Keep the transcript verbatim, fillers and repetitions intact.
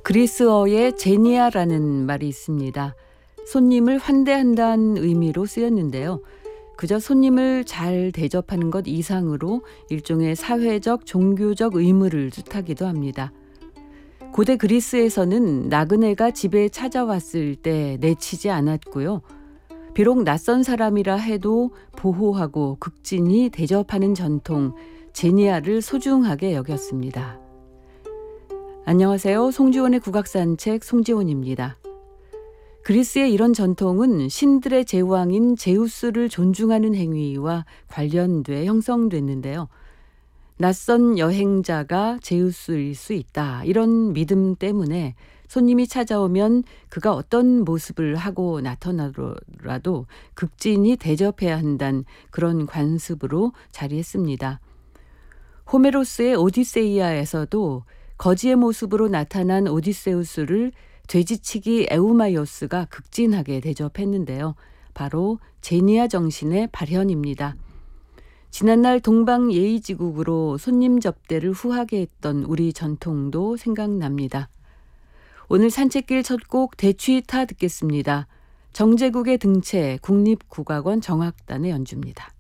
그리스어에 제니아라는 말이 있습니다. 손님을 환대한다는 의미로 쓰였는데요. 그저 손님을 잘 대접하는 것 이상으로 일종의 사회적, 종교적 의무를 뜻하기도 합니다. 고대 그리스에서는 나그네가 집에 찾아왔을 때 내치지 않았고요. 비록 낯선 사람이라 해도 보호하고 극진히 대접하는 전통, 제니아를 소중하게 여겼습니다. 안녕하세요. 송지원의 국악산책 송지원입니다. 그리스의 이런 전통은 신들의 제왕인 제우스를 존중하는 행위와 관련돼 형성됐는데요. 낯선 여행자가 제우스일 수 있다. 이런 믿음 때문에 손님이 찾아오면 그가 어떤 모습을 하고 나타나더라도 극진히 대접해야 한다는 그런 관습으로 자리했습니다. 호메로스의 오디세이아에서도 거지의 모습으로 나타난 오디세우스를 돼지치기 에우마이오스가 극진하게 대접했는데요. 바로 제니아 정신의 발현입니다. 지난날 동방예의지국으로 손님 접대를 후하게 했던 우리 전통도 생각납니다. 오늘 산책길 첫 곡 대취타 듣겠습니다. 정제국의 등채 국립국악원 정악단의 연주입니다.